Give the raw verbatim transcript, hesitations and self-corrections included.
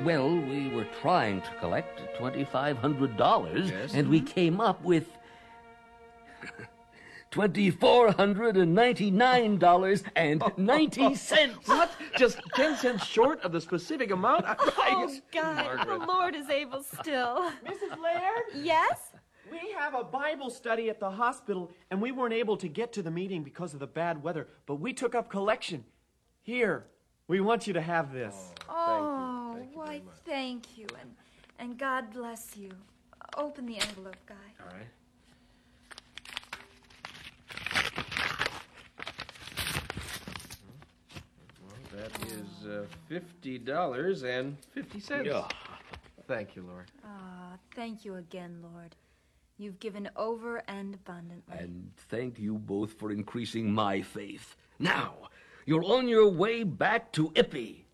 Well, we were trying to collect twenty-five hundred dollars, Yes. and we came up with twenty-four hundred ninety-nine dollars and ninety cents. What? Just ten cents short of the specific amount? I, I Oh, guess- God, Margaret. the Lord is able still. Missus Laird, Yes? we have a Bible study at the hospital, and we weren't able to get to the meeting because of the bad weather, but we took up collection. Here, we want you to have this. Oh, why, thank you, and, and God bless you. Open the envelope, Guy. All right. Well, that is uh, fifty dollars and fifty cents. Yeah. Thank you, Lord. Ah, thank you again, Lord. You've given over and abundantly. And thank you both for increasing my faith. Now, you're on your way back to Ippy.